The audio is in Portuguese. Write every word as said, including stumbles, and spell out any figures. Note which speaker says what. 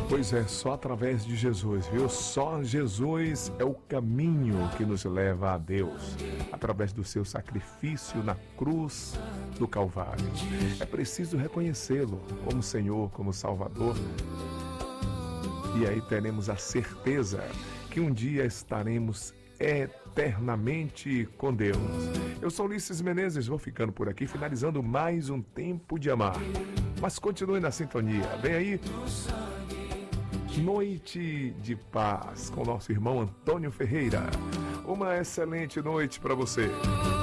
Speaker 1: Pois é, só através de Jesus, viu? Só Jesus é o caminho que nos leva a Deus, através do seu sacrifício na cruz do Calvário. É preciso reconhecê-lo como Senhor, como Salvador. E aí teremos a certeza que um dia estaremos eternamente com Deus. Eu sou Ulisses Menezes, vou ficando por aqui, finalizando mais um Tempo de Amar. Mas continue na sintonia. Vem aí, Noite de Paz, com nosso irmão Antônio Ferreira. Uma excelente noite para você.